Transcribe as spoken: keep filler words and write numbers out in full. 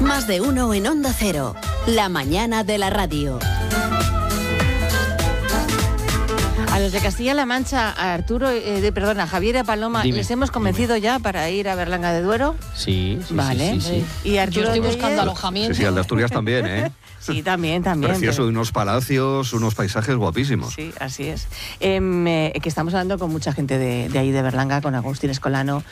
Más de uno en Onda Cero. La mañana de la radio. A los de Castilla-La Mancha, a Arturo, eh, de, perdón, a Javier y a Paloma, Dime, ¿les hemos convencido dime. ya para ir a Berlanga de Duero? Sí, sí, Vale. sí, sí, sí. Y Arturo Yo estoy Tellez, buscando alojamiento. Sí, sí, al de Asturias también, ¿eh? Sí, también, también. Precioso, pero- unos palacios, unos paisajes guapísimos. Sí, así es. Em, eh, que estamos hablando con mucha gente de, de ahí, de Berlanga, con Agustín Escolano,